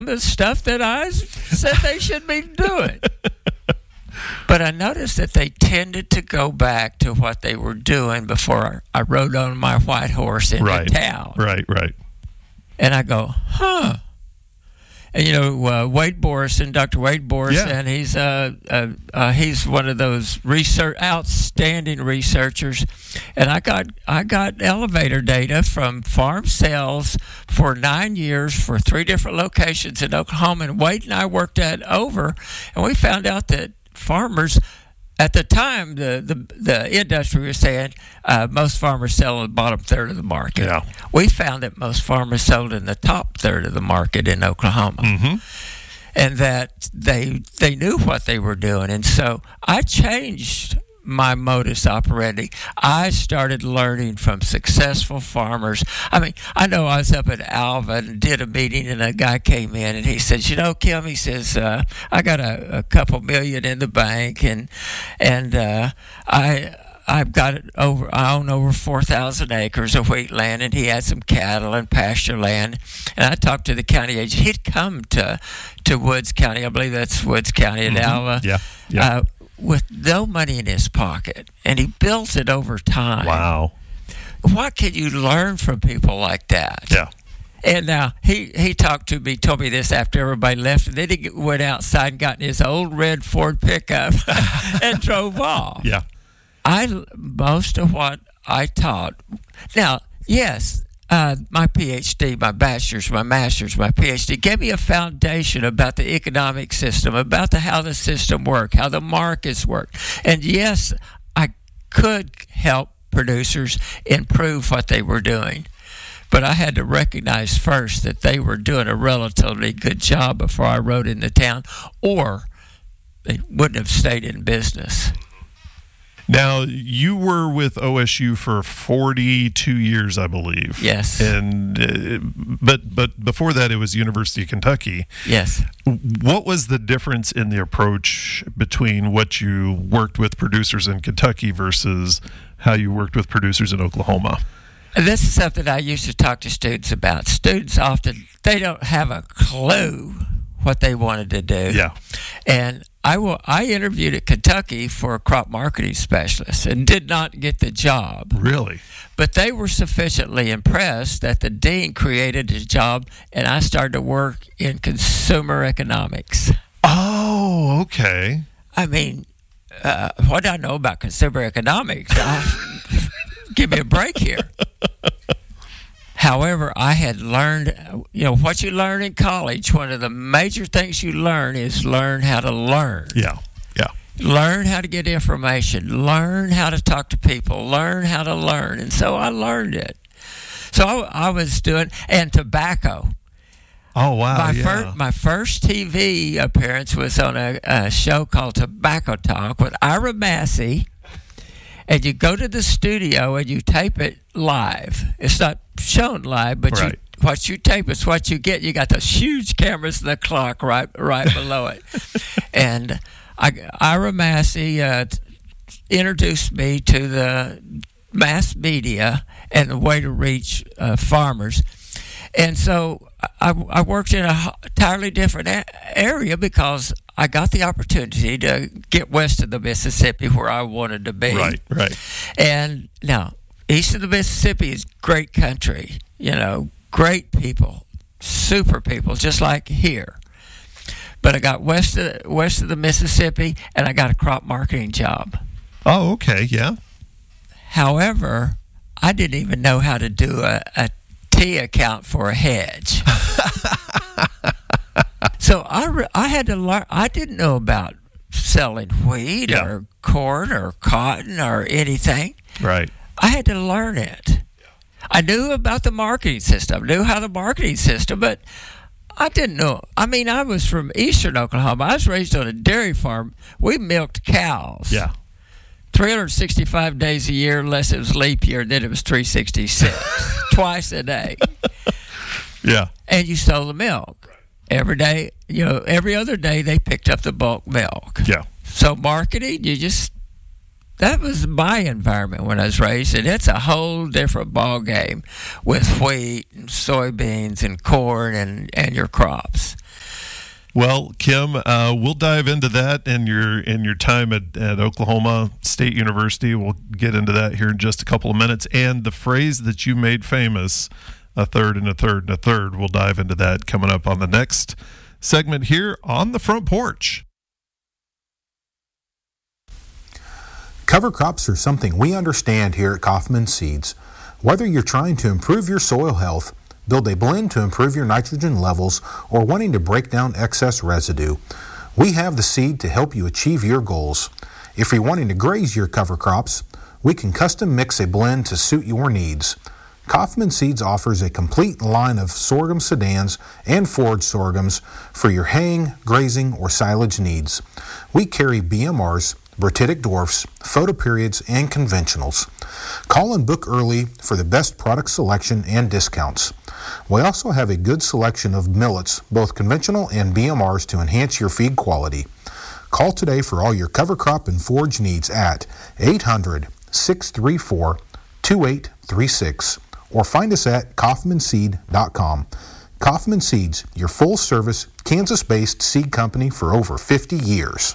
the stuff that I said they should be doing. But I noticed that they tended to go back to what they were doing before I rode on my white horse into town. Right. And I go, huh. And, Wade Borison, Dr. Wade Borison, he's one of those outstanding researchers. And I got elevator data from farm sales for 9 years for 3 different locations in Oklahoma. And Wade and I worked that over, and we found out that farmers, at the time, the industry was saying most farmers sell in the bottom third of the market. Yeah. We found that most farmers sold in the top third of the market in Oklahoma. Mm-hmm. And that they knew what they were doing. And so I changed my modus operandi. I started learning from successful farmers. I mean, I know I was up at Alva and did a meeting, and a guy came in and he says, Kim, he says, I got a couple million in the bank, and I've got I own over 4,000 acres of wheat land, and he had some cattle and pasture land. And I talked to the county agent. He'd come to Woods County. I believe that's Woods County at Alva. Yeah. With no money in his pocket, and he built it over time. Wow. What can you learn from people like that? Yeah. And now he talked to me, told me this after everybody left, and then he went outside and got in his old red Ford pickup and drove off. Yeah. Most of what I taught. Now, yes, my PhD, my bachelor's, my master's, my PhD gave me a foundation about the economic system, about how the system works, how the markets work. And yes, I could help producers improve what they were doing. But I had to recognize first that they were doing a relatively good job before I rode into town, or they wouldn't have stayed in business. Now, you were with OSU for 42 years, I believe. Yes. And but before that, it was University of Kentucky. Yes. What was the difference in the approach between what you worked with producers in Kentucky versus how you worked with producers in Oklahoma? This is something I used to talk to students about. Students often, they don't have a clue what they wanted to do. Yeah. And I interviewed at Kentucky for a crop marketing specialist and did not get the job. Really? But they were sufficiently impressed that the dean created a job, and I started to work in consumer economics. Oh, okay. I mean, what do I know about consumer economics? Give me a break here. However, I had learned, what you learn in college, one of the major things you learn is learn how to learn. Yeah. Learn how to get information. Learn how to talk to people. Learn how to learn. And so I learned it. So I was doing, and tobacco. Oh, wow. My first TV appearance was on a show called Tobacco Talk with Ira Massey. And you go to the studio and you tape it live. It's not shown live, but right. What you tape is what you get. You got those huge cameras and the clock right below it. And Ira Massey introduced me to the mass media and the way to reach farmers. And so I worked in an entirely different area because I got the opportunity to get west of the Mississippi where I wanted to be. Right. And now, east of the Mississippi is great country, great people, super people, just like here. But I got west of the Mississippi, and I got a crop marketing job. Oh, okay, yeah. However, I didn't even know how to do a T account for a hedge. So I had to learn. I didn't know about selling wheat or corn or cotton or anything. Right. I had to learn it. I knew about the marketing system. I knew how the marketing system, but I didn't know. I mean, I was from eastern Oklahoma. I was raised on a dairy farm. We milked cows. Yeah. 365 days a year, unless it was leap year, then it was 366, twice a day. Yeah. And you sold the milk. Every day, every other day they picked up the bulk milk. Yeah. So marketing, that was my environment when I was raised, and it's a whole different ball game with wheat and soybeans and corn and your crops. Well, Kim, we'll dive into that in your time at Oklahoma State University. We'll get into that here in just a couple of minutes. And the phrase that you made famous, a third and a third and a third, we'll dive into that coming up on the next segment here on the Front Porch. Cover crops are something we understand here at Kaufman Seeds. Whether you're trying to improve your soil health, build a blend to improve your nitrogen levels, or wanting to break down excess residue, we have the seed to help you achieve your goals. If you're wanting to graze your cover crops, we can custom mix a blend to suit your needs. Kaufman Seeds offers a complete line of sorghum sedans and forage sorghums for your haying, grazing, or silage needs. We carry BMRs, Bertitic dwarfs, photoperiods, and conventionals. Call and book early for the best product selection and discounts. We also have a good selection of millets, both conventional and BMRs, to enhance your feed quality. Call today for all your cover crop and forage needs at 800-634-2836 or find us at kaufmanseed.com. Kaufman Seeds, your full-service, Kansas-based seed company for over 50 years.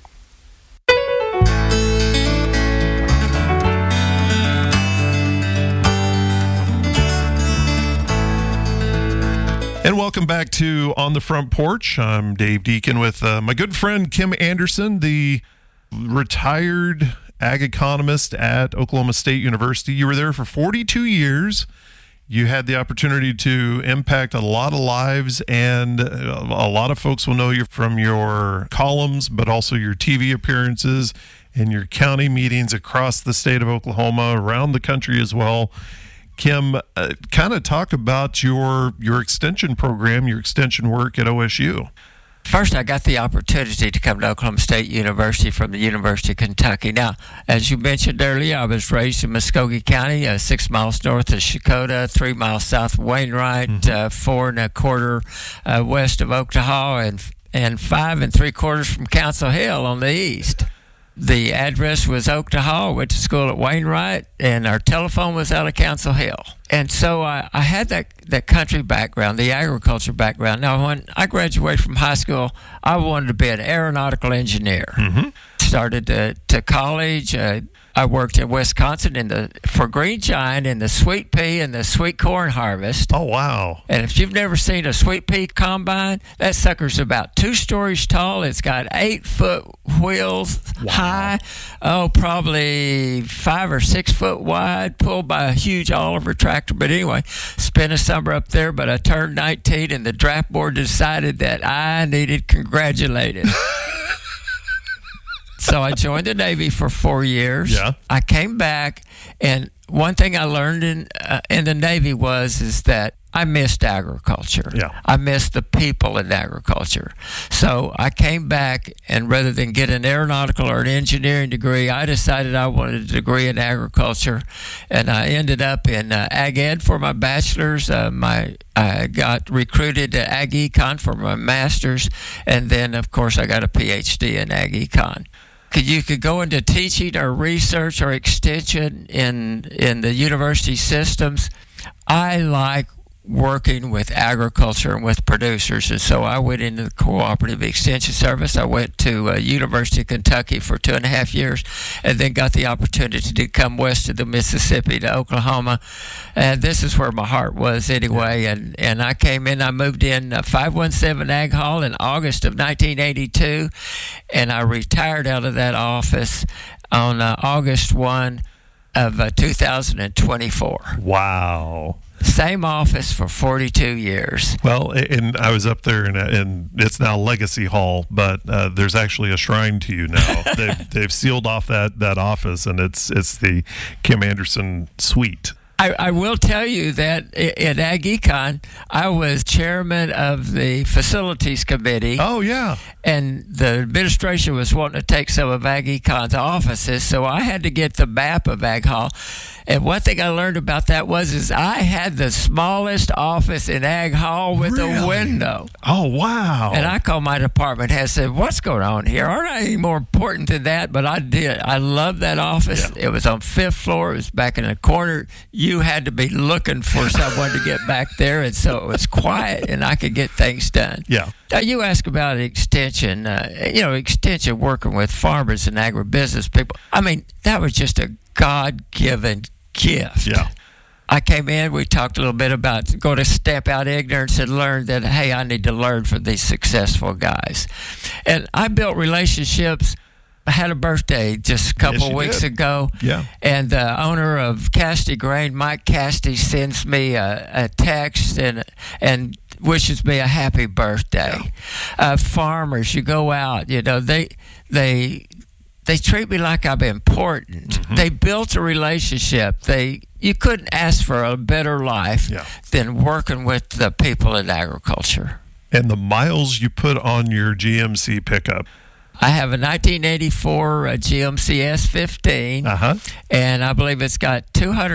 And welcome back to On the Front Porch. I'm Dave Deacon with my good friend Kim Anderson, the retired ag economist at Oklahoma State University. You were there for 42 years. You had the opportunity to impact a lot of lives, and a lot of folks will know you from your columns, but also your TV appearances and your county meetings across the state of Oklahoma, around the country as well. Kim, kind of talk about your extension program, your extension work at OSU. First, I got the opportunity to come to Oklahoma State University from the University of Kentucky. Now, as you mentioned earlier, I was raised in Muskogee County, 6 miles north of Shakota, 3 miles south of Wainwright, 4 1/4 west of Oklahoma, and 5 3/4 from Council Hill on the east. The address was Oklahoma. Went to school at Wainwright, and our telephone was out of Council Hill. And so I had that country background, the agriculture background. Now, when I graduated from high school, I wanted to be an aeronautical engineer. Started to college. I worked in Wisconsin for Green Giant in the sweet pea and the sweet corn harvest. Oh, wow. And if you've never seen a sweet pea combine, that sucker's about 2 stories tall. It's got 8-foot wheels high, probably 5 or 6 foot wide, pulled by a huge Oliver tractor. But anyway, spent a summer up there, but I turned 19 and the draft board decided that I needed congratulated. So I joined the Navy for 4 years. Yeah. I came back, and one thing I learned in the Navy is that I missed agriculture. Yeah. I missed the people in agriculture. So I came back, and rather than get an aeronautical or an engineering degree, I decided I wanted a degree in agriculture, and I ended up in Ag Ed for my bachelor's. I got recruited to Ag Econ for my master's, and then, of course, I got a PhD in Ag Econ. You could go into teaching or research or extension in the university systems. I like working with agriculture and with producers, and so I went into the Cooperative Extension Service. I went to University of Kentucky for 2.5 years, and then got the opportunity to come west of the Mississippi to Oklahoma, and this is where my heart was anyway. And I came in, I moved in 517 Ag Hall in August of 1982, and I retired out of that office on August 1 of 2024. Wow. Same office for 42 years. Well, and I was up there, and it's now Legacy Hall, but there's actually a shrine to you now. They've sealed off that office, and it's the Kim Anderson Suite. I will tell you that at Ag Econ, I was chairman of the facilities committee. Oh, yeah. And the administration was wanting to take some of Ag Econ's offices, so I had to get the map of Ag Hall. And one thing I learned about that is I had the smallest office in Ag Hall with a window. Oh, wow. And I called my department head and said, what's going on here? Aren't I any more important than that? But I did. I loved that office. Yeah. It was on 5th floor. It was back in the corner. You had to be looking for someone to get back there. And so it was quiet and I could get things done. Yeah. Now, you ask about extension, extension working with farmers and agribusiness people. I mean, that was just a God-given gift. Yeah. I came in, we talked a little bit about going to step out ignorance and learn that, hey, I need to learn from these successful guys. And I built relationships. I had a birthday just a couple weeks ago. Yeah. And the owner of Cassidy Grain, Mike Cassidy, sends me a text and wishes me a happy birthday. Yeah. Farmers, you go out, they treat me like I'm important. Mm-hmm. They built a relationship. You couldn't ask for a better life than working with the people in agriculture. And the miles you put on your GMC pickup. I have a 1984 GMC S15, and I believe it's got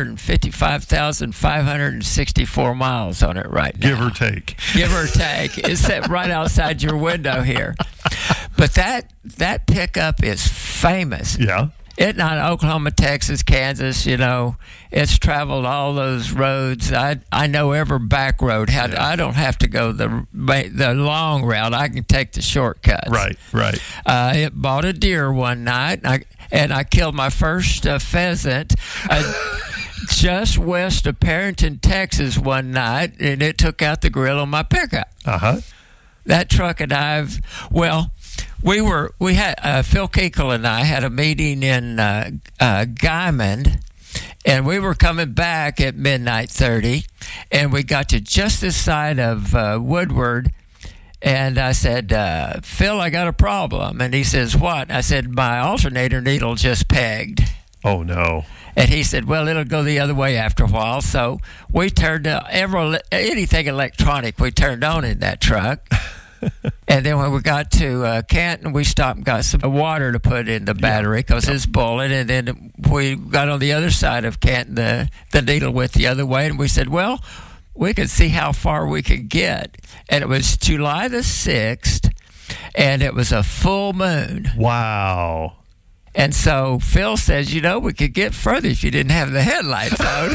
255,564 miles on it right now. Give or take. Give or take. It's set right outside your window here. But that pickup is famous. Yeah. It's not Oklahoma, Texas, Kansas, it's traveled all those roads. I know every back road. I don't have to go the long route. I can take the shortcuts. Right. It bought a deer one night, and I killed my first pheasant just west of Perrington, Texas one night, and it took out the grill on my pickup. That truck and we had Phil Kinkle and I had a meeting in Guymon, and we were coming back at 30:30, and we got to just this side of Woodward, and I said, Phil, I got a problem. And he says, what? I said, my alternator needle just pegged. Oh, no. And he said, well, it'll go the other way after a while. So we turned anything electronic we turned on in that truck. And then when we got to Canton, we stopped and got some water to put in the battery because it's bullet. And then we got on the other side of Canton, the needle went the other way. And we said, well, we could see how far we could get. And it was July the 6th, and it was a full moon. Wow. And so Phil says, we could get further if you didn't have the headlights on.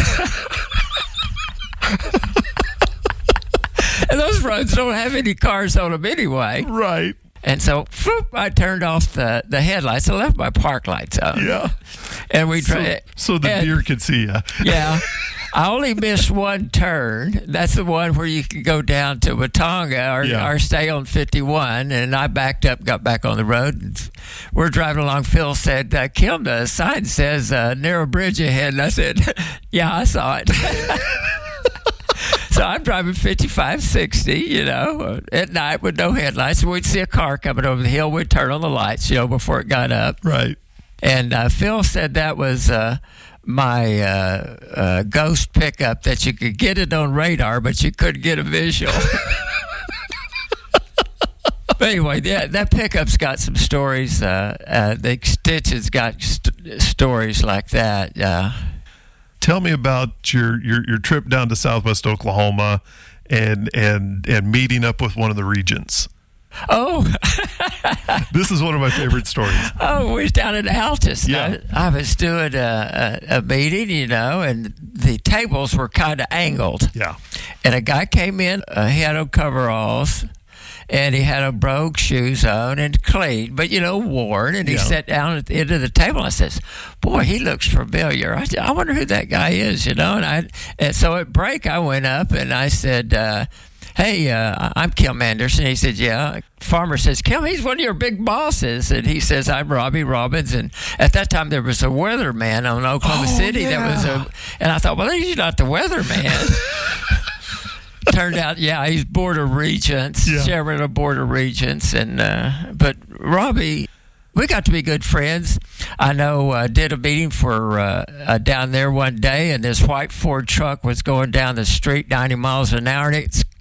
And those roads don't have any cars on them anyway. Right. And so, I turned off the headlights. I left my park lights on. Yeah. And we so the deer could see you. Yeah. I only missed one turn. That's the one where you can go down to Watonga or stay on 51. And I backed up, got back on the road. And we're driving along. Phil said, Kim, the sign says narrow bridge ahead. And I said, yeah, I saw it. So I'm driving 55, 60, at night with no headlights. We'd see a car coming over the hill. We'd turn on the lights, before it got up. Right. And Phil said that was my ghost pickup, that you could get it on radar, but you couldn't get a visual. But anyway, that pickup's got some stories. The extension's got stories like that. Tell me about your trip down to Southwest Oklahoma and meeting up with one of the regents. Oh. This is one of my favorite stories. Oh, we was down in Altus. Yeah. I was doing a meeting, and the tables were kind of angled. Yeah. And a guy came in, he had on coveralls, and he had a brogue shoes on and clean, but, worn. And he sat down at the end of the table. I says, boy, he looks familiar. I wonder who that guy is, And so at break, I went up and I said, hey, I'm Kim Anderson. He said, yeah. Farmer says, Kim, he's one of your big bosses. And he says, I'm Robbie Robbins. And at that time, there was a weatherman on Oklahoma City. Yeah. And I thought, well, he's not the weatherman. Turned out, he's Board of Regents, chairman of Board of Regents. But Robbie, we got to be good friends. I know, did a meeting for down there one day, and this white Ford truck was going down the street 90 miles an hour, and it scared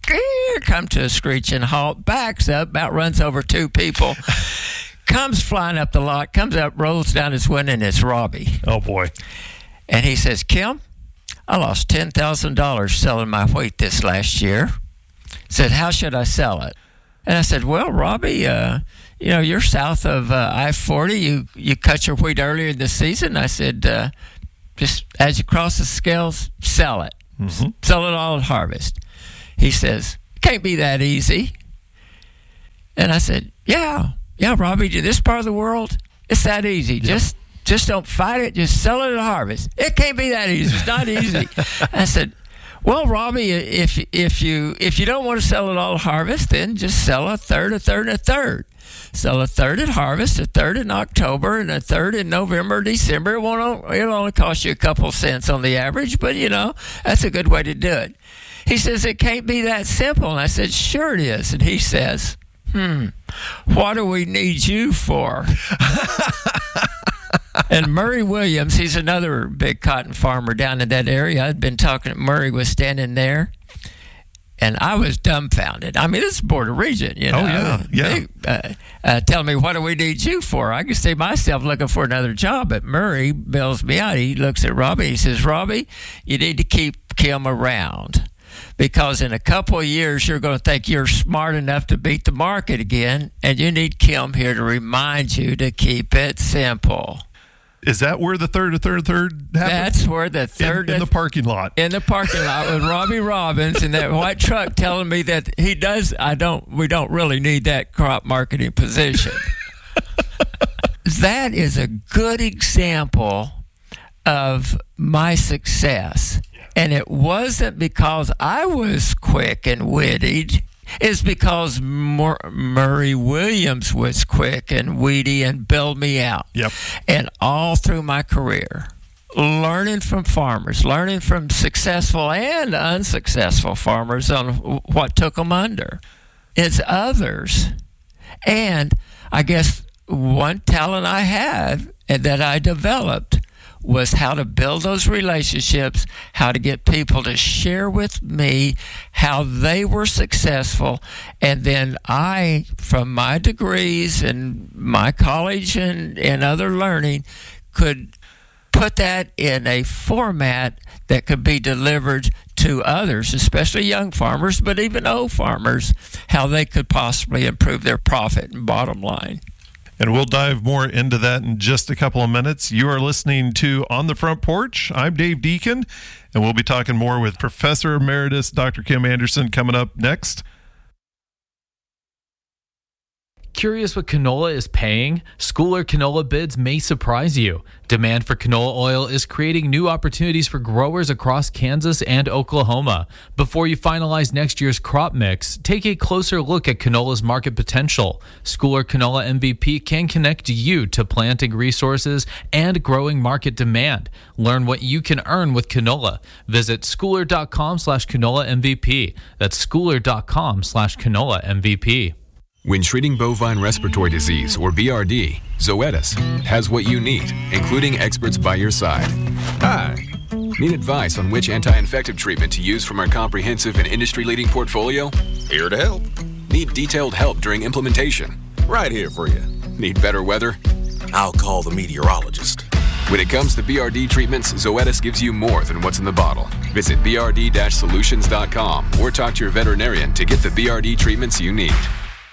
come to a screeching halt, backs up, about runs over two people, comes flying up the lot, comes up, rolls down his window, and it's Robbie. Oh, boy. And he says, Kim, I lost $10,000 selling my wheat this last year. Said, how should I sell it? And I said, well, Robbie, you're south of I-40. You cut your wheat earlier this season. I said, just as you cross the scales, sell it. Mm-hmm. Sell it all at harvest. He says, can't be that easy. And I said, yeah, Robbie, to this part of the world, it's that easy. Yep. Just don't fight it. Just sell it at harvest. It can't be that easy. It's not easy. I said, well, Robbie, if you don't want to sell it all at harvest, then just sell a third, and a third. Sell a third at harvest, a third in October, and a third in November or December. It'll only cost you a couple cents on the average, but, that's a good way to do it. He says, it can't be that simple. And I said, sure it is. And he says, what do we need you for? And Murray Williams, he's another big cotton farmer down in that area. I'd been talking to Murray, was standing there, and I was dumbfounded. I mean, this is border region, Oh, yeah. They, tell me, what do we need you for? I can see myself looking for another job, but Murray bails me out. He looks at Robbie. He says, Robbie, you need to keep Kim around, because in a couple of years, you're going to think you're smart enough to beat the market again, and you need Kim here to remind you to keep it simple. Is that where the third happened? That's where the third... In the parking lot. In the parking lot with Robbie Robbins and that white truck telling me that he does... We don't really need that crop marketing position. That is a good example of my success. And it wasn't because I was quick and witty. It's because Murray Williams was quick and witty and bailed me out. Yep. And all through my career, learning from farmers, learning from successful and unsuccessful farmers on what took them under. It's others. And I guess one talent I had and that I developed was how to build those relationships, how to get people to share with me how they were successful, and then I, from my degrees and my college and other learning, could put that in a format that could be delivered to others, especially young farmers, but even old farmers, how they could possibly improve their profit and bottom line. And we'll dive more into that in just a couple of minutes. You are listening to On the Front Porch. I'm Dave Deacon, and we'll be talking more with Professor Emeritus Dr. Kim Anderson coming up next. Curious what canola is paying? Schooler canola bids may surprise you. Demand for canola oil is creating new opportunities for growers across Kansas and Oklahoma. Before you finalize next year's crop mix, take a closer look at canola's market potential. Schooler Canola MVP can connect you to planting resources and growing market demand. Learn what you can earn with canola. Visit schooler.com/canola MVP. That's schooler.com/canola MVP. When treating bovine respiratory disease, or BRD, Zoetis has what you need, including experts by your side. Hi. Need advice on which anti-infective treatment to use from our comprehensive and industry-leading portfolio? Here to help. Need detailed help during implementation? Right here for you. Need better weather? I'll call the meteorologist. When it comes to BRD treatments, Zoetis gives you more than what's in the bottle. Visit brd-solutions.com or talk to your veterinarian to get the BRD treatments you need.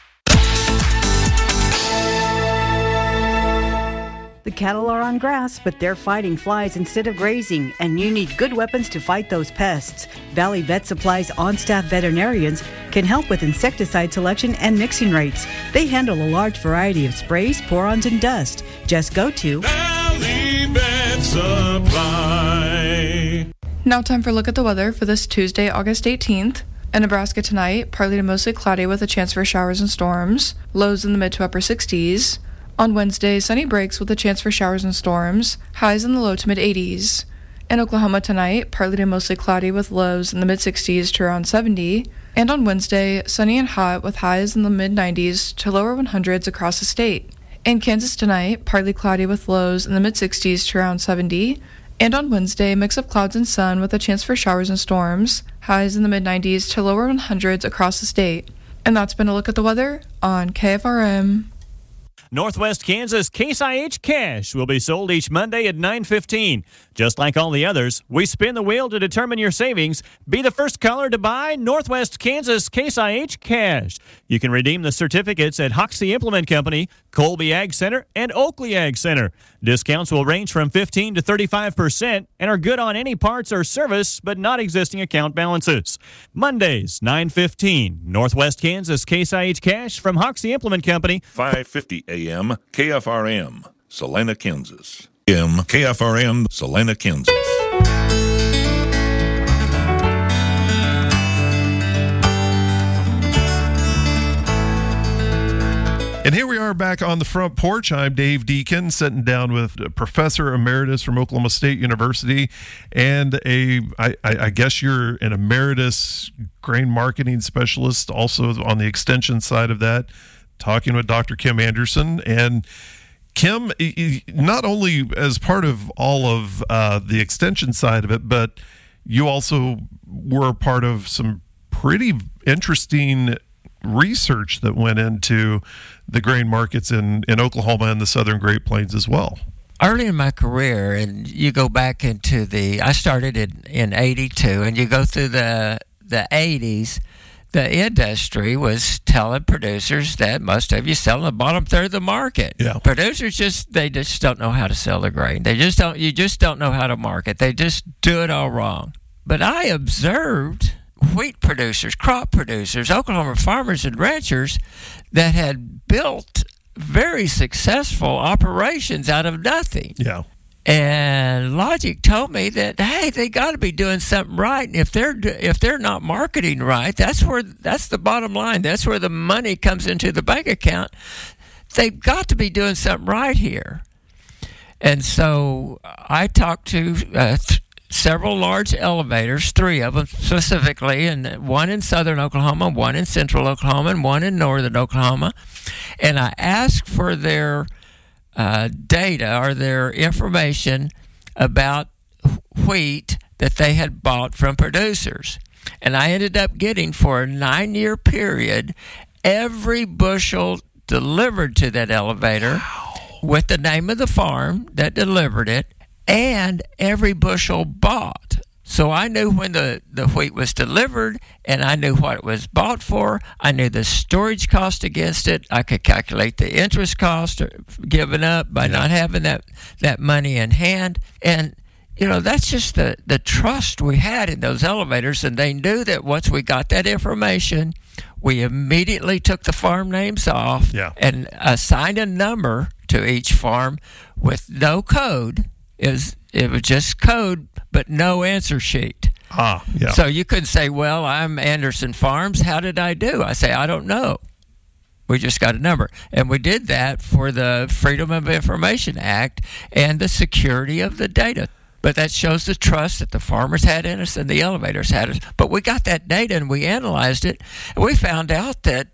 The cattle are on grass, but they're fighting flies instead of grazing, and you need good weapons to fight those pests. Valley Vet Supply's on-staff veterinarians can help with insecticide selection and mixing rates. They handle a large variety of sprays, pour-ons, and dust. Just go to Valley Vet Supply. Now time for a look at the weather for this Tuesday, August 18th. In Nebraska tonight, partly to mostly cloudy with a chance for showers and storms. Lows in the mid to upper 60s. On Wednesday, sunny breaks with a chance for showers and storms, highs in the low to mid-80s. In Oklahoma tonight, partly to mostly cloudy with lows in the mid-60s to around 70. And on Wednesday, sunny and hot with highs in the mid-90s to lower 100s across the state. In Kansas tonight, partly cloudy with lows in the mid-60s to around 70. And on Wednesday, mix of clouds and sun with a chance for showers and storms, highs in the mid-90s to lower 100s across the state. And that's been a look at the weather on KFRM. Northwest Kansas Case IH Cash will be sold each Monday at 9:15. Just like all the others, we spin the wheel to determine your savings. Be the first caller to buy Northwest Kansas Case IH Cash. You can redeem the certificates at Hoxie Implement Company, Colby Ag Center, and Oakley Ag Center. Discounts will range from 15 to 35% and are good on any parts or service, but not existing account balances. Mondays, 9:15. Northwest Kansas Case IH Cash from Hoxie Implement Company. 5:50 a.m. KFRM, Salina, Kansas. KFRM, Salina, Kansas. And here we are back on the front porch. I'm Dave Deacon, sitting down with Professor Emeritus from Oklahoma State University and I guess you're an emeritus grain marketing specialist, also on the extension side of that, talking with Dr. Kim Anderson. And Kim, not only as part of all of the extension side of it, but you also were part of some pretty interesting research that went into the grain markets in Oklahoma and the Southern Great Plains as well. Early in my career, and you go back into I started in 82, and you go through the 80s, the industry was telling producers that most of you sell in the bottom third of the market. Yeah. Producers they just don't know how to sell the grain. You just don't know how to market. They just do it all wrong. But I observed wheat producers, crop producers, Oklahoma farmers and ranchers that had built very successful operations out of nothing. Yeah. And logic told me that, hey, they got to be doing something right. And if they're not marketing right, that's the bottom line. That's where the money comes into the bank account. They've got to be doing something right here. And so I talked to several large elevators, 3 of them specifically, and one in southern Oklahoma, one in central Oklahoma, and one in northern Oklahoma. And I asked for their data or their information about wheat that they had bought from producers. And I ended up getting, for a 9-year period, every bushel delivered to that elevator with the name of the farm that delivered it, and every bushel bought. So I knew when the wheat was delivered, and I knew what it was bought for. I knew the storage cost against it. I could calculate the interest cost given up by not having that money in hand. And, that's just the trust we had in those elevators. And they knew that once we got that information, we immediately took the farm names off and assigned a number to each farm with no code. It was just code, but no answer sheet. So you couldn't say, well, I'm Anderson Farms. How did I do? I say, I don't know. We just got a number. And we did that for the Freedom of Information Act and the security of the data. But that shows the trust that the farmers had in us and the elevators had us. But we got that data and we analyzed it. And we found out that,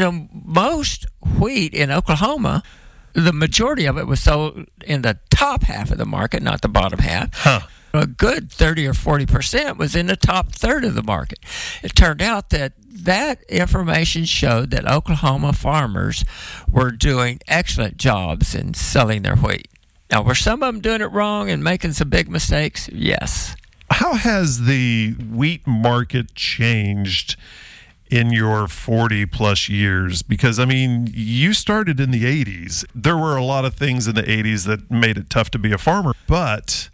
most wheat in Oklahoma, the majority of it was sold in the top half of the market, not the bottom half. A good 30 or 40% was in the top third of the market. It turned out that information showed that Oklahoma farmers were doing excellent jobs in selling their wheat. Now, were some of them doing it wrong and making some big mistakes? Yes. How has the wheat market changed in your 40-plus years? Because, you started in the 80s. There were a lot of things in the 80s that made it tough to be a farmer. But,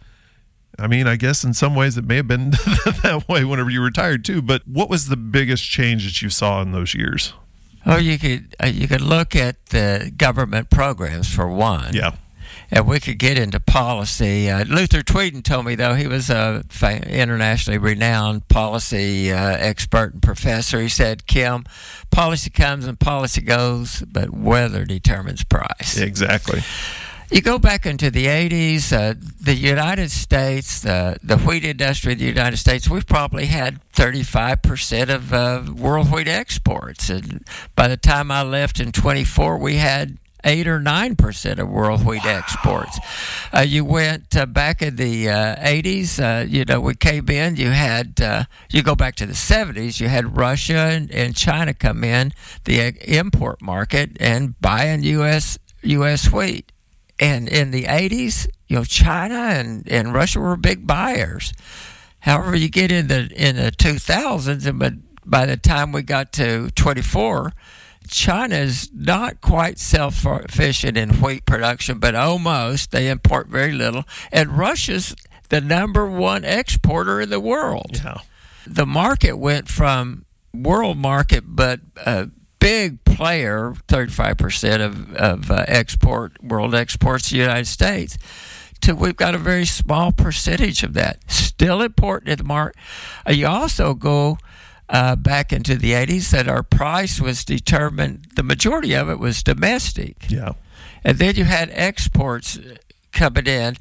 I guess in some ways it may have been that way whenever you retired, too. But what was the biggest change that you saw in those years? Oh, you could look at the government programs, for one. Yeah. And we could get into policy. Luther Tweeden told me, though, he was a internationally renowned policy expert and professor. He said, Kim, policy comes and policy goes, but weather determines price. Exactly. You go back into the 80s, the United States, the wheat industry of the United States, we probably had 35% of world wheat exports. And by the time I left in 24, we had 8 or 9% of world wheat exports. You went back in the 80s, we came in, you had, you go back to the 70s, you had Russia and China come in, the import market, and buying U.S. wheat. And in the 80s, China and Russia were big buyers. However, you get in the 2000s, but by the time we got to 24, China's not quite self-sufficient in wheat production, but almost. They import very little. And Russia's the number one exporter in the world. Yeah. The market went from world market, but a big player, 35% of world exports to the United States, to we've got a very small percentage of that. Still important in the market. You also go back into the 80s that our price was determined, the majority of it was domestic. Yeah. And then you had exports coming in,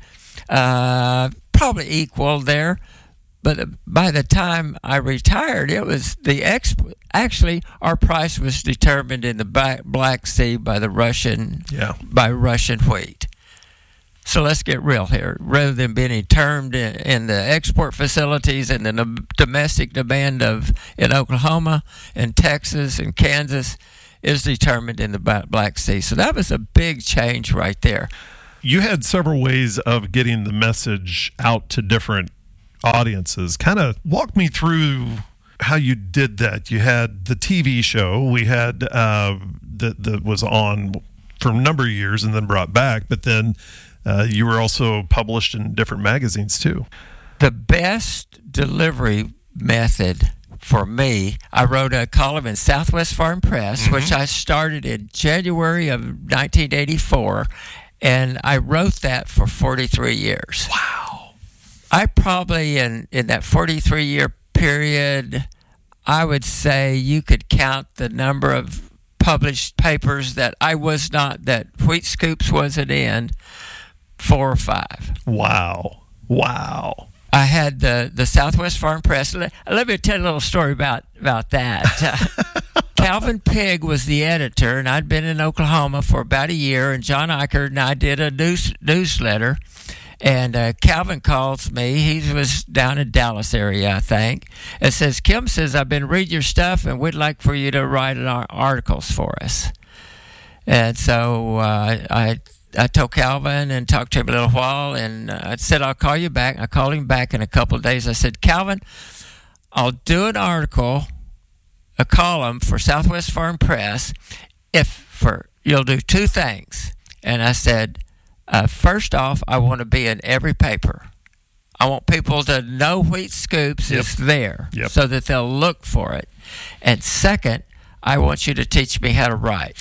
probably equal there. But by the time I retired, it was actually, our price was determined in the Black Sea by Russian wheat. So let's get real here. Rather than being termed in the export facilities and the domestic demand in Oklahoma and Texas and Kansas is determined in the Black Sea. So that was a big change right there. You had several ways of getting the message out to different audiences. Kind of walk me through how you did that. You had the TV show. We had that was on for a number of years and then brought back, but then you were also published in different magazines too. The best delivery method for me, I wrote a column in Southwest Farm Press, which I started in January of 1984, and I wrote that for 43 years. Wow. I probably, in that 43-year period, I would say you could count the number of published papers that Wheat Scoops wasn't in, 4 or 5. Wow. I had the Southwest Farm Press. Let me tell you a little story about that. Calvin Pigg was the editor, and I'd been in Oklahoma for about a year, and John Eichert and I did a newsletter. And Calvin calls me. He was down in Dallas area, I think, and says, Kim says, I've been reading your stuff, and we'd like for you to write articles for us. And so I told Calvin and talked to him a little while, and I said, I'll call you back. I called him back in a couple of days. I said, Calvin, I'll do an article, a column for Southwest Farm Press you'll do 2 things. And I said, first off, I want to be in every paper. I want people to know Wheat Scoops is there so that they'll look for it. And second, I want you to teach me how to write.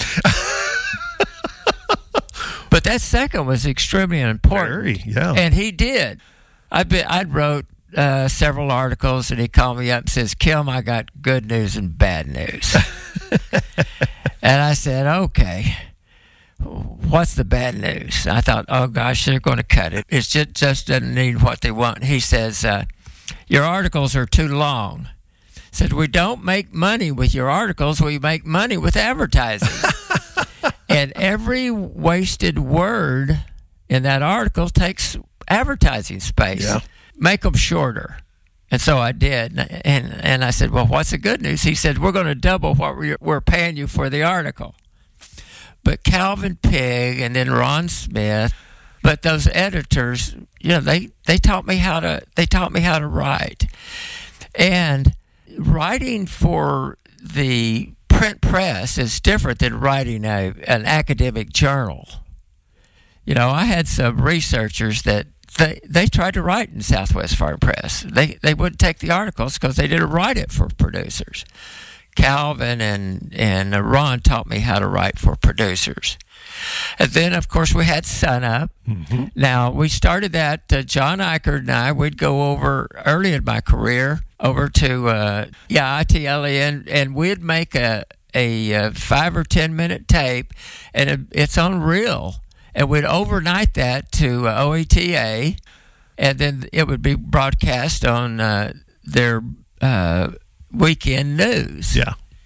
But that second was extremely important. And he did. I wrote several articles, and he called me up and says, Kim, I got good news and bad news. And I said, okay, what's the bad news? I thought, oh, gosh, they're going to cut it. It just doesn't need what they want. He says, your articles are too long. I said, we don't make money with your articles. We make money with advertising. And every wasted word in that article takes advertising space. Yeah. Make them shorter. And so I did. And I said, well, what's the good news? He said, we're going to double what we're paying you for the article. But Calvin Pigg and then Ron Smith, but those editors, they taught me how to write. And writing for the print press is different than writing an academic journal. I had some researchers that they tried to write in Southwest Farm Press. They wouldn't take the articles because they didn't write it for producers. Calvin and Ron taught me how to write for producers. And then, of course, we had Sun Up. Mm-hmm. Now, we started that, John Eichert and I, we'd go over early in my career over to ITLE, and we'd make a 5 or 10 minute tape, and it's on reel. And we'd overnight that to OETA, and then it would be broadcast on their weekend news. Yeah.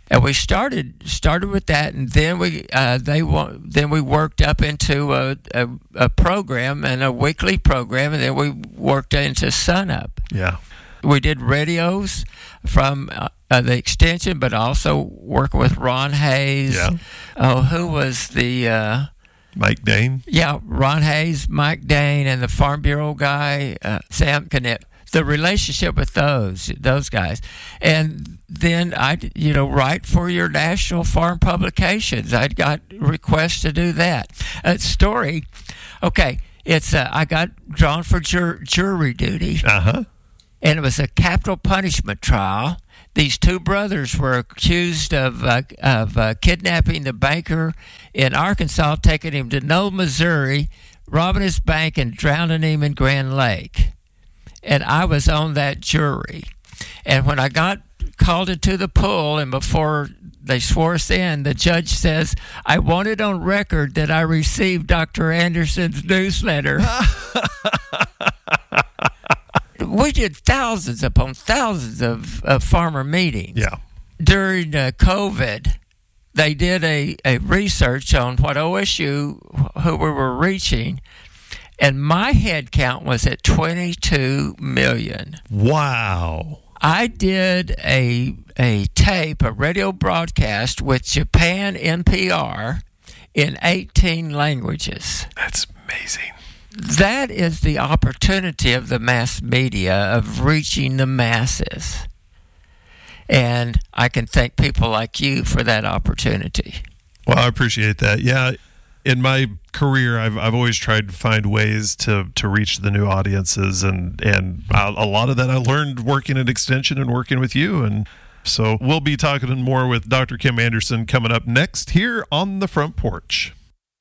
And we started with that, and then we worked up into a program and a weekly program, and then we worked into Sunup. Yeah. We did radios from the extension, but also working with Ron Hayes. Yeah. Who was the Mike Dane? Yeah, Ron Hayes, Mike Dane, and the Farm Bureau guy, Sam Connett. The relationship with those guys. And then I write for your national farm publications. I got requests to do that. Story. Okay, it's I got drawn for jury duty. Uh-huh. And it was a capital punishment trial. These two brothers were accused of kidnapping the banker in Arkansas, taking him to Knoll, Missouri, robbing his bank, and drowning him in Grand Lake. And I was on that jury. And when I got called into the pool, and before they swore us in, the judge says, I want it on record that I received Dr. Anderson's newsletter. We did thousands upon thousands of farmer meetings. Yeah. During COVID, they did a research on what OSU, who we were reaching, and my head count was at 22 million. Wow. I did a tape, a radio broadcast with Japan NPR in 18 languages. That's amazing. That is the opportunity of the mass media, of reaching the masses. And I can thank people like you for that opportunity. Well, I appreciate that. Yeah. In my career, I've always tried to find ways to reach the new audiences, and a lot of that I learned working at Extension and working with you. And so we'll be talking more with Dr. Kim Anderson coming up next here on the Front Porch.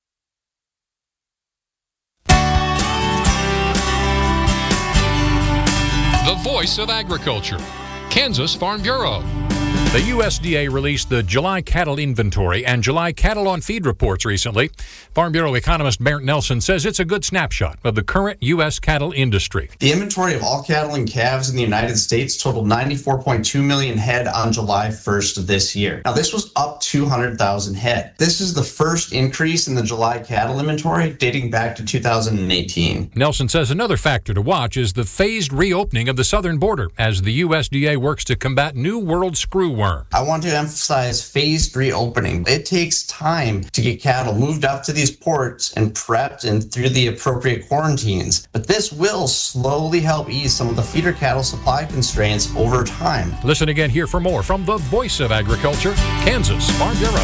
The voice of agriculture, Kansas Farm Bureau. The USDA released the July cattle inventory and July cattle on feed reports recently. Farm Bureau economist Barrett Nelson says it's a good snapshot of the current U.S. cattle industry. The inventory of all cattle and calves in the United States totaled 94.2 million head on July 1st of this year. Now, this was up 200,000 head. This is the first increase in the July cattle inventory dating back to 2018. Nelson says another factor to watch is the phased reopening of the southern border as the USDA works to combat New World screwworm. I want to emphasize phased reopening. It takes time to get cattle moved up to these ports and prepped and through the appropriate quarantines. But this will slowly help ease some of the feeder cattle supply constraints over time. Listen again here for more from the voice of agriculture, Kansas Farm Bureau.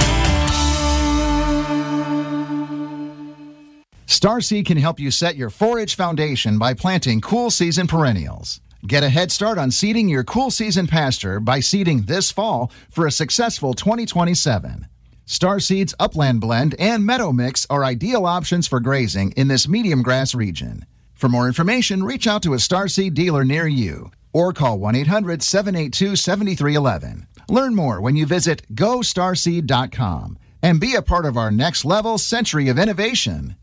Starseed can help you set your forage foundation by planting cool season perennials. Get a head start on seeding your cool season pasture by seeding this fall for a successful 2027. Starseed's Upland Blend and Meadow Mix are ideal options for grazing in this medium grass region. For more information, reach out to a Starseed dealer near you or call 1-800-782-7311. Learn more when you visit GoStarseed.com and be a part of our next level century of innovation.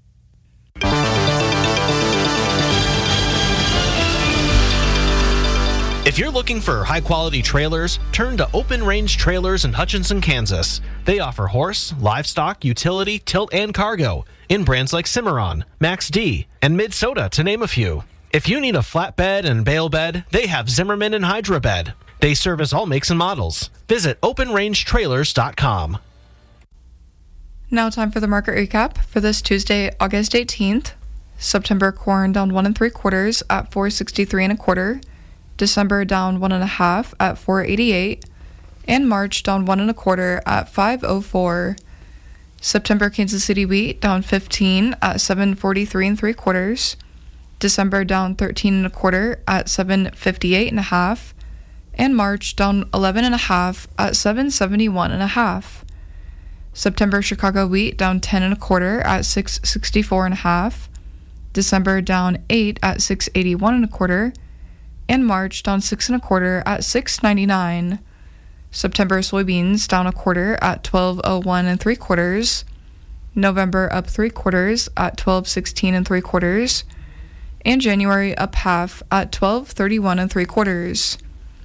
If you're looking for high-quality trailers, turn to Open Range Trailers in Hutchinson, Kansas. They offer horse, livestock, utility, tilt, and cargo in brands like Cimarron, Max D, and Minnesota, to name a few. If you need a flatbed and bale bed, they have Zimmerman and Hydra Bed. They service all makes and models. Visit OpenRangeTrailers.com. Now time for the market recap for this Tuesday, August 18th. September corn down 1 3/4 at $4.63 1/4. December down 1 1/2 at $4.88, and March down 1 1/4 at $5.04. September Kansas City wheat down 15 at $7.43 3/4. December down 13 1/4 at $7.58 1/2, and March down 11 1/2 at $7.71 1/2. September Chicago wheat down 10 1/4 at $6.64 1/2. December down 8 at $6.81 1/4. And March down 6 1/4 at $6.99. September soybeans down 1/4 at $12.01 3/4. November up 3/4 at $12.16 3/4. And January up half at $12.31 3/4.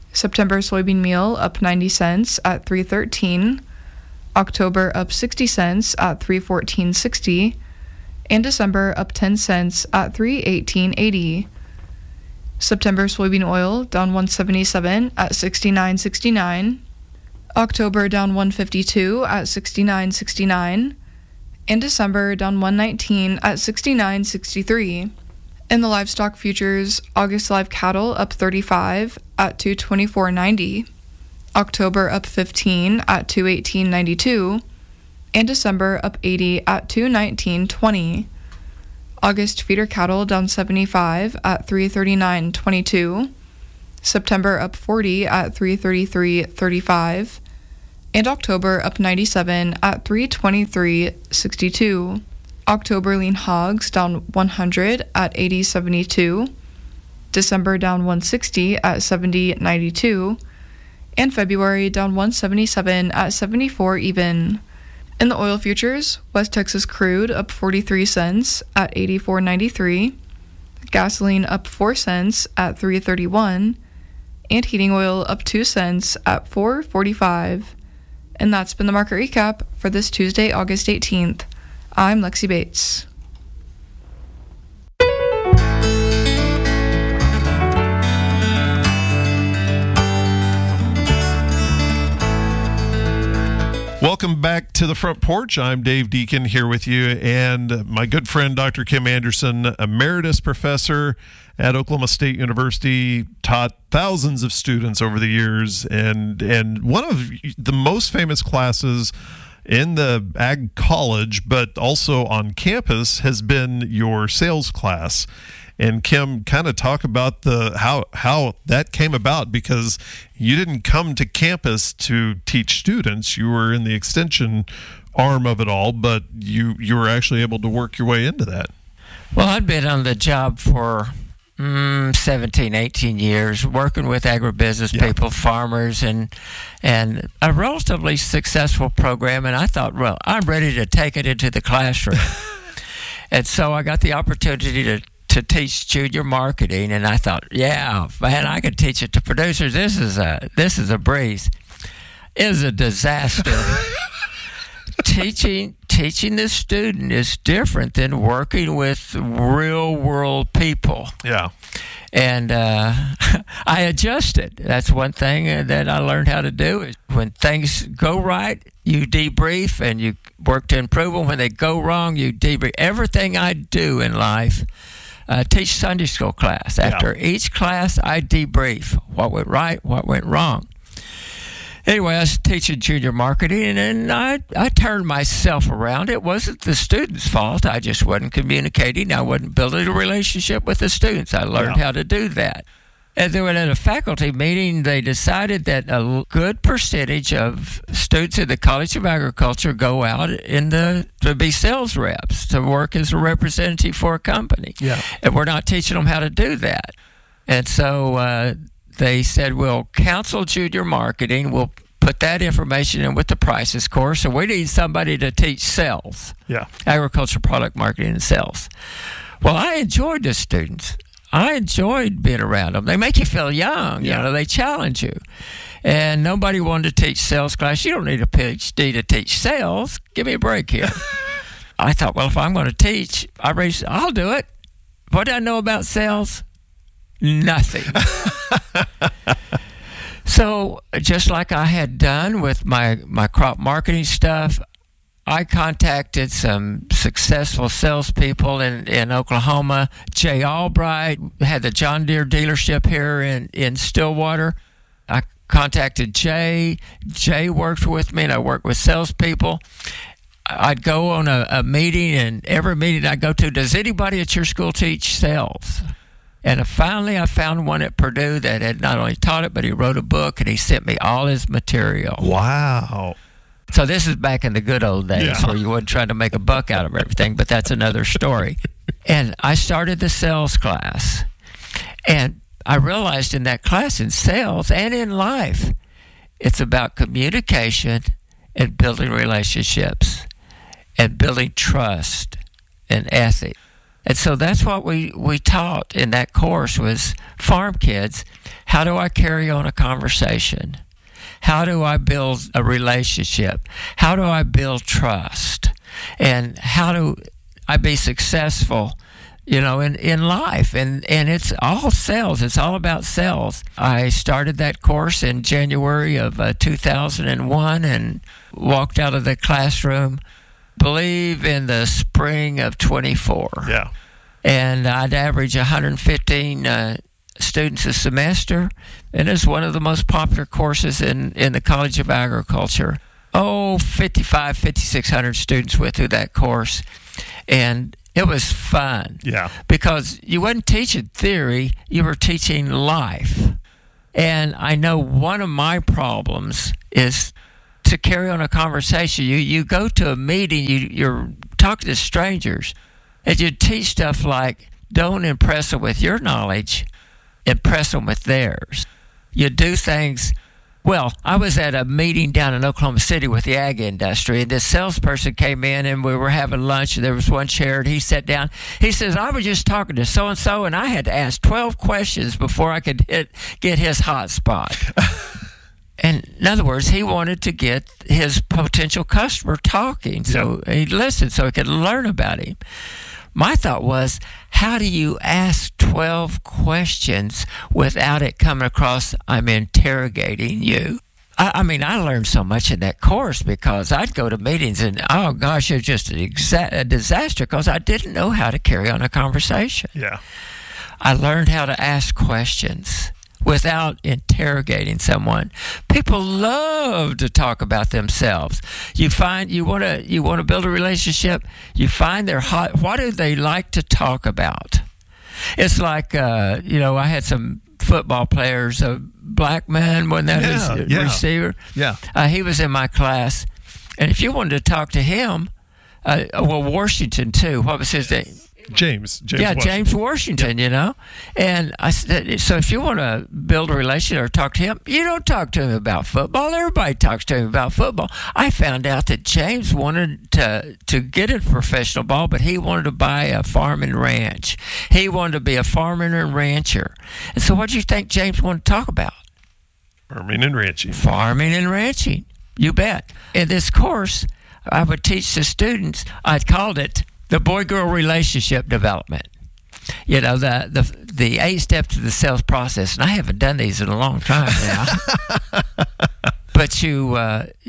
September soybean meal up 90 cents at $3.13. October up 60 cents at $3.14.60. And December up 10 cents at $3.18.80. September soybean oil down 177 at $69.69. October down 152 at $69.69. And December down 119 at $69.63. In the livestock futures, August live cattle up 35 at $224.90. October up 15 at $218.92. And December up 80 at $219.20. August feeder cattle down 75 at $339.22. September up 40 at $333.35. And October up 97 at $323.62. October lean hogs down 100 at $80.72. December down 160 at $70.92. And February down 177 at 74 even. In the oil futures, West Texas crude up 43 cents at 84.93. Gasoline up 4 cents at 3.31. And heating oil up 2 cents at 4.45. And that's been the market recap for this Tuesday, August 18th. I'm Lexi Bates. Welcome back to the Front Porch. I'm Dave Deacon here with you, and my good friend Dr. Kim Anderson, emeritus professor at Oklahoma State University, taught thousands of students over the years, and one of the most famous classes in the ag college, but also on campus, has been your sales class. And Kim, kind of talk about how that came about, because you didn't come to campus to teach students. You were in the extension arm of it all, but you were actually able to work your way into that. Well, I'd been on the job for 17, 18 years, working with agribusiness people, farmers, and a relatively successful program. And I thought, well, I'm ready to take it into the classroom. And so I got the opportunity to teach junior marketing, and I thought, yeah, man, I could teach it to producers. This is a breeze. It was a disaster. Teaching the student is different than working with real world people. Yeah. And I adjusted. That's one thing that I learned how to do. Is when things go right, you debrief and you work to improve them. When they go wrong, you debrief. Everything I do in life, teach Sunday school class. After each class, I debrief what went right, what went wrong. Anyway, I was teaching junior marketing, and I turned myself around. It wasn't the students' fault. I just wasn't communicating. I wasn't building a relationship with the students. I learned how to do that. And then at a faculty meeting, they decided that a good percentage of students in the College of Agriculture go out to be sales reps, to work as a representative for a company. Yeah. And we're not teaching them how to do that. And so they said, we'll cancel junior marketing. We'll put that information in with the prices course. So we need somebody to teach sales. Yeah. Agriculture product marketing and sales. Well, I enjoyed the students. I enjoyed being around them. They make you feel young. You know, they challenge you. And nobody wanted to teach sales class. You don't need a PhD to teach sales. Give me a break here. I thought, well, if I'm going to teach, I'll do it. What do I know about sales? Nothing. So just like I had done with my crop marketing stuff, I contacted some successful salespeople in Oklahoma. Jay Albright had the John Deere dealership here in Stillwater. I contacted Jay. Jay worked with me, and I worked with salespeople. I'd go on a meeting, and every meeting I go to, does anybody at your school teach sales? And finally I found one at Purdue that had not only taught it, but he wrote a book, and he sent me all his material. Wow. So this is back in the good old days where you wasn't trying to make a buck out of everything, but that's another story. And I started the sales class. And I realized in that class, in sales and in life, it's about communication and building relationships and building trust and ethic. And so that's what we taught in that course was farm kids. How do I carry on a conversation? How do I build a relationship? How do I build trust? And how do I be successful, in life? And it's all sales. It's all about sales. I started that course in January of 2001 and walked out of the classroom, believe in the spring of 24. Yeah. And I'd average 115 students a semester, and it's one of the most popular courses in the College of Agriculture. 5,600 students went through that course, and it was fun. Yeah. Because you wasn't teaching theory, you were teaching life. And I know one of my problems is to carry on a conversation. You go to a meeting, you're talking to strangers, and you teach stuff like, don't impress them with your knowledge, impress them with theirs. You do things. Well, I was at a meeting down in Oklahoma City with the ag industry, and this salesperson came in, and we were having lunch, and there was one chair, and he sat down. He says, I was just talking to so-and-so, and I had to ask 12 questions before I could get his hot spot. And in other words, he wanted to get his potential customer talking, so he listened so he could learn about him. My thought was, how do you ask 12 questions without it coming across I'm interrogating you? I mean, I learned so much in that course because I'd go to meetings and, oh, gosh, it was just a disaster because I didn't know how to carry on a conversation. Yeah. I learned how to ask questions without interrogating someone. People love to talk about themselves. You find you want to build a relationship, you find their what do they like to talk about? It's like I had some football players, a black man, wasn't that his receiver? Yeah. He was in my class, and if you wanted to talk to him, Washington too. What was his name? James Washington. James Washington, And I said, so if you want to build a relationship or talk to him, you don't talk to him about football. Everybody talks to him about football. I found out that James wanted to get into professional ball, but he wanted to buy a farm and ranch. He wanted to be a farmer and rancher. And so what do you think James wanted to talk about? Farming and ranching. Farming and ranching. You bet. In this course, I would teach the students, I'd called it the boy-girl relationship development. The 8 steps to the sales process, and I haven't done these in a long time now. But you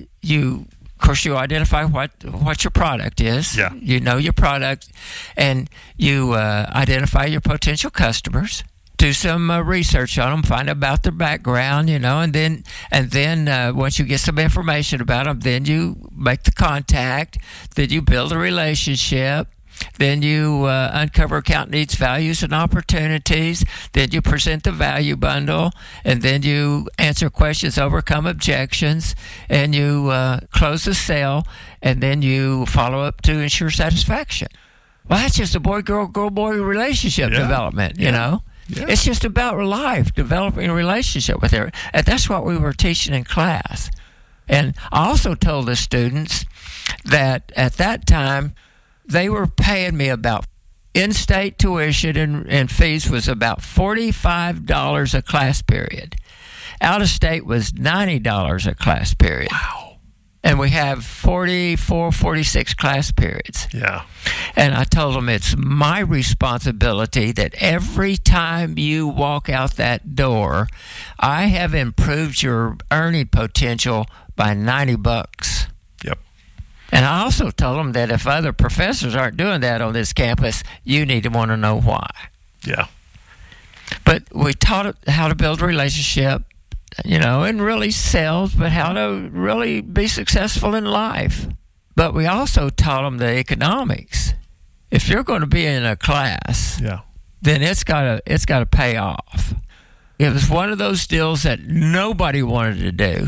identify what your product is. Yeah. You know your product, and you identify your potential customers. Do some research on them, find out about their background, and then once you get some information about them, then you make the contact, then you build a relationship, then you uncover account needs, values, and opportunities, then you present the value bundle, and then you answer questions, overcome objections, and you close the sale, and then you follow up to ensure satisfaction. Well, that's just a boy-girl-girl-boy relationship development, you know? Yeah. It's just about life, developing a relationship with her. And that's what we were teaching in class. And I also told the students that at that time, they were paying me about in-state tuition and fees was about $45 a class period. Out-of-state was $90 a class period. Wow. And we have 44, 46 class periods. Yeah. And I told them it's my responsibility that every time you walk out that door, I have improved your earning potential by $90. Yep. And I also told them that if other professors aren't doing that on this campus, you need to want to know why. Yeah. But we taught how to build a relationship, and really sales, but how to really be successful in life. But we also taught them the economics. If you're going to be in a class, then it's got to pay off. It was one of those deals that nobody wanted to do.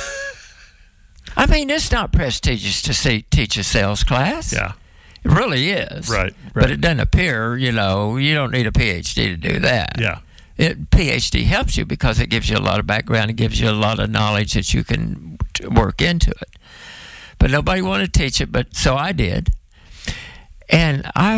I mean, it's not prestigious to teach a sales class. Yeah. It really is. Right. But it doesn't appear, you don't need a PhD to do that. Yeah. PhD helps you because it gives you a lot of background. It gives you a lot of knowledge that you can work into it. But nobody wanted to teach it, so I did. And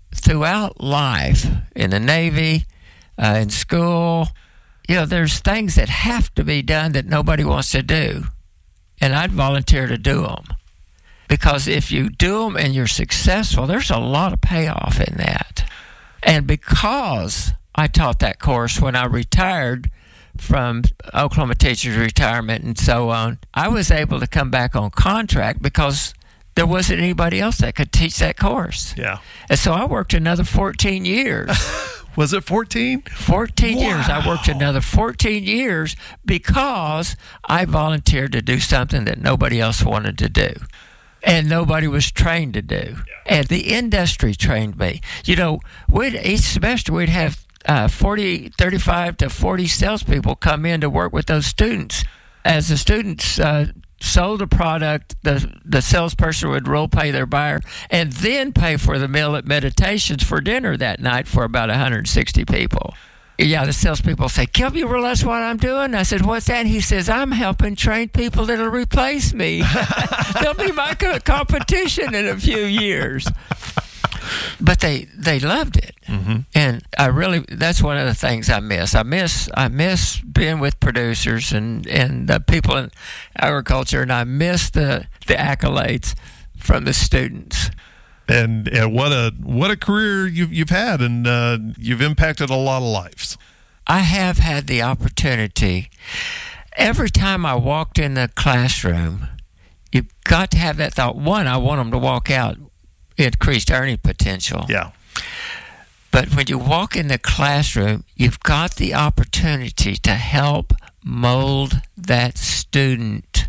throughout life, in the Navy, in school, there's things that have to be done that nobody wants to do. And I'd volunteer to do them. Because if you do them and you're successful, there's a lot of payoff in that. And because I taught that course when I retired from Oklahoma Teachers Retirement and so on, I was able to come back on contract because there wasn't anybody else that could teach that course. Yeah. And so I worked another 14 years. Was it 14? 14 years. I worked another 14 years because I volunteered to do something that nobody else wanted to do. And nobody was trained to do. And the industry trained me. Each semester we'd have 35 to 40 salespeople come in to work with those students. As the students sold the product, the salesperson would role play their buyer and then pay for the meal at Meditations for dinner that night for about 160 people. Yeah, the salespeople say, Kim, you realize what I'm doing? I said, what's that? And he says, I'm helping train people that'll replace me. They'll be my competition in a few years. But they loved it. Mm-hmm. And that's one of the things I miss. I miss being with producers and the people in agriculture, and I miss the accolades from the students. And what a career you've had, and you've impacted a lot of lives. I have had the opportunity. Every time I walked in the classroom, you've got to have that thought. One, I want them to walk out increased earning potential. Yeah. But when you walk in the classroom, you've got the opportunity to help mold that student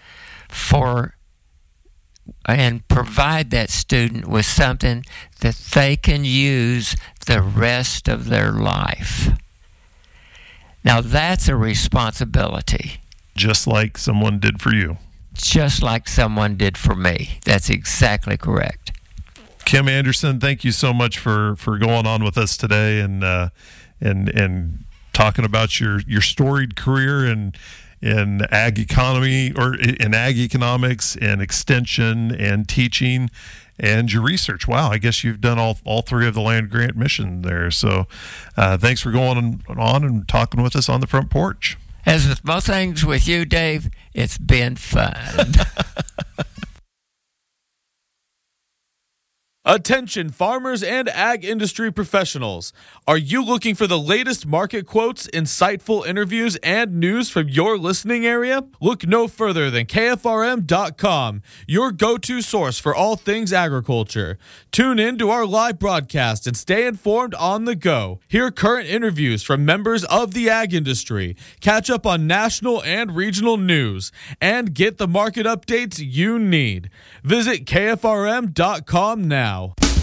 and provide that student with something that they can use the rest of their life. Now, that's a responsibility. Just like someone did for you. Just like someone did for me. That's exactly correct. Kim Anderson, thank you so much for going on with us today and talking about your storied career in ag economy, or in ag economics and extension and teaching and your research. Wow, I guess you've done all three of the land grant mission there. So thanks for going on and talking with us on the front porch. As with most things with you, Dave, it's been fun. Attention farmers and ag industry professionals. Are you looking for the latest market quotes, insightful interviews, and news from your listening area? Look no further than KFRM.com, your go-to source for all things agriculture. Tune in to our live broadcast and stay informed on the go. Hear current interviews from members of the ag industry, catch up on national and regional news, and get the market updates you need. Visit KFRM.com now.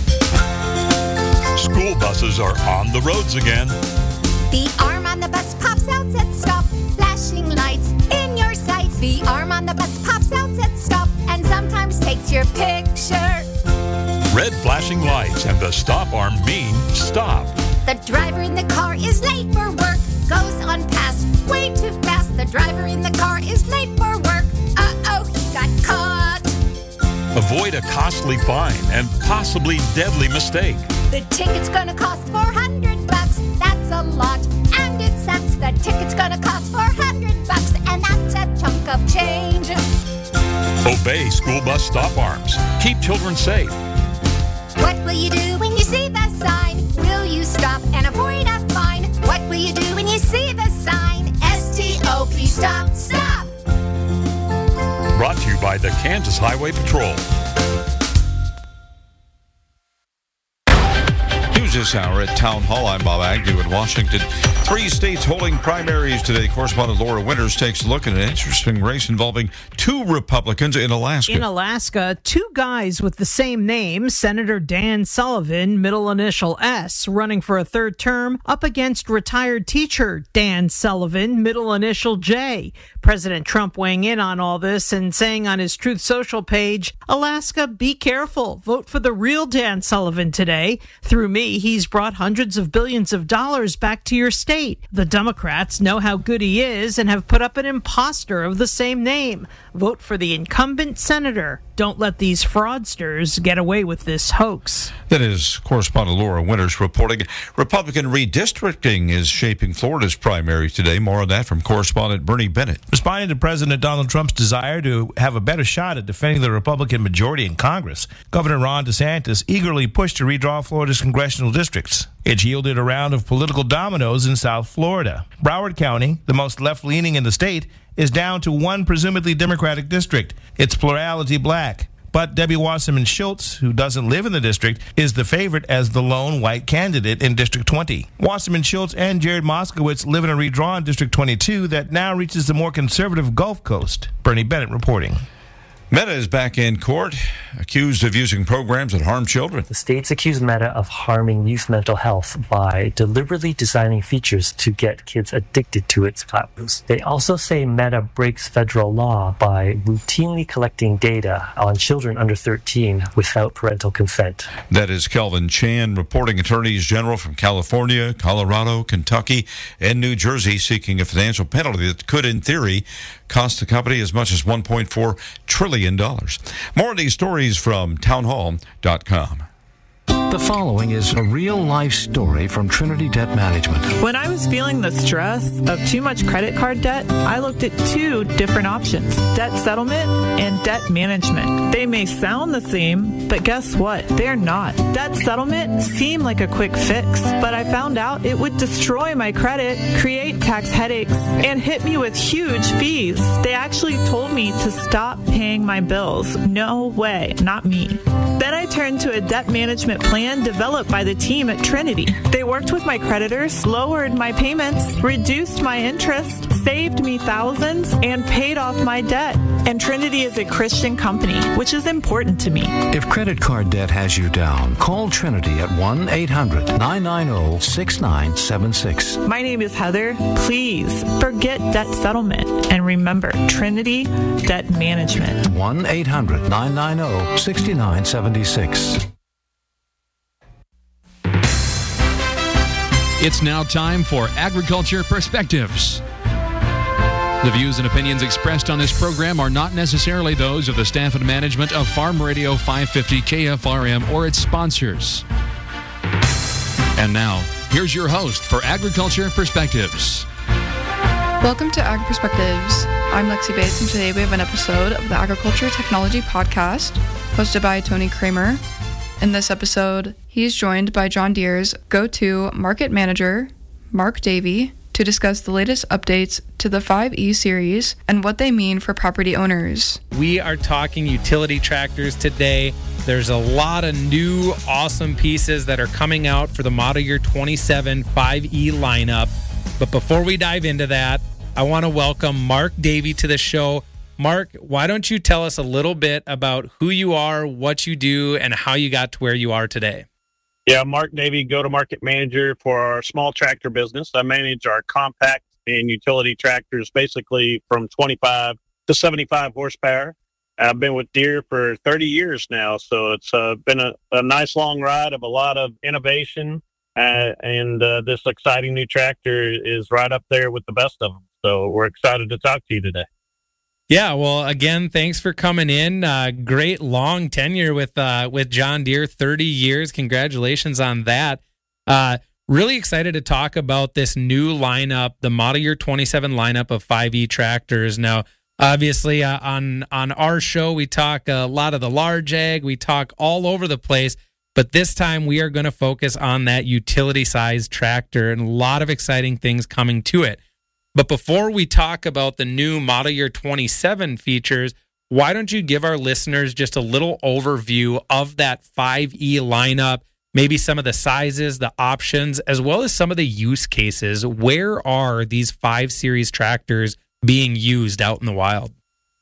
School buses are on the roads again. The arm on the bus pops out, says stop, flashing lights in your sights. The arm on the bus pops out, says stop, and sometimes takes your picture. Red flashing lights and the stop arm mean stop. The driver in the car is late for work, goes on past way too fast. The driver in the car is late for work. Uh-oh, he got caught. Avoid a costly fine and possibly deadly mistake. The ticket's gonna cost $400. That's a lot, and it sucks. The ticket's gonna cost $400, and that's a chunk of change. Obey school bus stop arms. Keep children safe. What will you do when you see the sign? Will you stop and avoid a fine? What will you do when you see the sign? S-T-O-P, stop, stop. Brought to you by the Kansas Highway Patrol. News this hour at Town Hall. I'm Bob Agnew in Washington. 3 states holding primaries today. Correspondent Laura Winters takes a look at an interesting race involving 2 Republicans in Alaska. In Alaska, 2 guys with the same name, Senator Dan Sullivan, middle initial S, running for a 3rd term, up against retired teacher Dan Sullivan, middle initial J. President Trump weighing in on all this and saying on his Truth Social page, Alaska, be careful. Vote for the real Dan Sullivan today. Through me, he he's brought hundreds of billions of dollars back to your state. The Democrats know how good he is and have put up an imposter of the same name. Vote for the incumbent senator. Don't let these fraudsters get away with this hoax. That is correspondent Laura Winters reporting. Republican redistricting is shaping Florida's primary today. More on that from correspondent Bernie Bennett. Responding to President Donald Trump's desire to have a better shot at defending the Republican majority in Congress, Governor Ron DeSantis eagerly pushed to redraw Florida's congressional districts. It yielded a round of political dominoes in South Florida. Broward County, the most left-leaning in the state, is down to one presumably Democratic district. It's plurality black. But Debbie Wasserman Schultz, who doesn't live in the district, is the favorite as the lone white candidate in District 20. Wasserman Schultz and Jared Moskowitz live in a redrawn District 22 that now reaches the more conservative Gulf Coast. Bernie Bennett reporting. Meta is back in court, accused of using programs that harm children. The states accuse Meta of harming youth mental health by deliberately designing features to get kids addicted to its platforms. They also say Meta breaks federal law by routinely collecting data on children under 13 without parental consent. That is Kelvin Chan reporting. Attorneys general from California, Colorado, Kentucky, and New Jersey seeking a financial penalty that could, in theory, cost the company as much as $1.4 trillion. More of these stories from townhall.com. The following is a real-life story from Trinity Debt Management. When I was feeling the stress of too much credit card debt, I looked at two different options: debt settlement and debt management. They may sound the same, but guess what? They're not. Debt settlement seemed like a quick fix, but I found out it would destroy my credit, create tax headaches, and hit me with huge fees. They actually told me to stop paying my bills. No way, not me. Then I turned to a debt management plan developed by the team at Trinity. They worked with my creditors, lowered my payments, reduced my interest, saved me thousands, and paid off my debt. And Trinity is a Christian company, which is important to me. If credit card debt has you down, call Trinity at 1-800-990-6976. My name is Heather. Please forget debt settlement and remember Trinity Debt Management. 1-800-990-6976. It's now time for Agriculture Perspectives. The views and opinions expressed on this program are not necessarily those of the staff and management of Farm Radio 550 KFRM or its sponsors. And now, here's your host for Agriculture Perspectives. Welcome to Ag Perspectives. I'm Lexi Bates, and today we have an episode of the Agriculture Technology Podcast, hosted by Tony Kramer. In this episode, he is joined by John Deere's go-to market manager, Mark Davey, to discuss the latest updates to the 5E series and what they mean for property owners. We are talking utility tractors today. There's a lot of new awesome pieces that are coming out for the model year 27 5E lineup. But before we dive into that, I want to welcome Mark Davey to the show. Mark, why don't you tell us a little bit about who you are, what you do, and how you got to where you are today? Yeah, Mark Davey, go-to-market manager for our small tractor business. I manage our compact and utility tractors, basically from 25 to 75 horsepower. I've been with Deere for 30 years now, so it's been a nice long ride of a lot of innovation, and this exciting new tractor is right up there with the best of them. So we're excited to talk to you today. Yeah, well, again, thanks for coming in. Great long tenure with John Deere, 30 years. Congratulations on that. Really excited to talk about this new lineup, the model year 27 lineup of 5E tractors. Now, obviously, on our show, we talk a lot of the large ag. We talk all over the place. But this time, we are going to focus on that utility-sized tractor and a lot of exciting things coming to it. But before we talk about the new model year 27 features, why don't you give our listeners just a little overview of that 5E lineup, maybe some of the sizes, the options, as well as some of the use cases. Where are these 5 Series tractors being used out in the wild?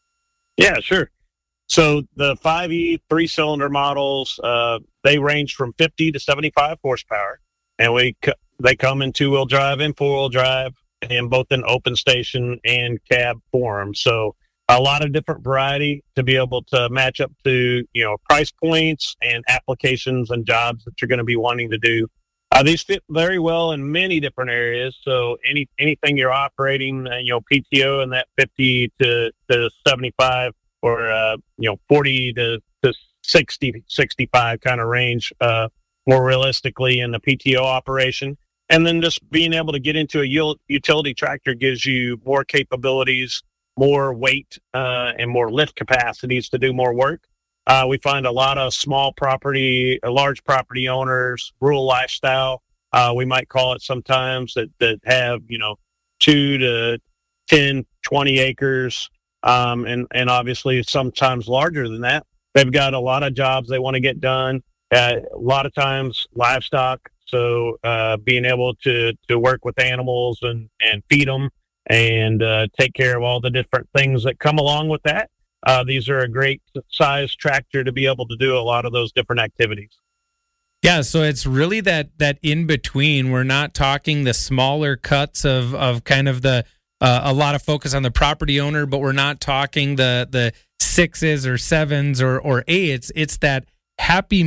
Yeah, sure. So the 5E 3-cylinder models, they range from 50 to 75 horsepower, and they come in 2-wheel drive and 4-wheel drive, and both in open station and cab form. So a lot of different variety to be able to match up to, price points and applications and jobs that you're going to be wanting to do. These fit very well in many different areas. So anything you're operating, PTO in that 50 to 75 or 40 to 60, 65 kind of range, more realistically in the PTO operation. And then just being able to get into a utility tractor gives you more capabilities, more weight, and more lift capacities to do more work. We find a lot of large property owners, rural lifestyle, we might call it sometimes, that have, 2 to 10, 20 acres, and obviously sometimes larger than that. They've got a lot of jobs they want to get done. A lot of times livestock. So being able to work with animals and feed them and take care of all the different things that come along with that. These are a great size tractor to be able to do a lot of those different activities. Yeah, so it's really that in between. We're not talking the smaller cuts of kind of the a lot of focus on the property owner, but we're not talking the 6s or 7s or 8s. It's that happy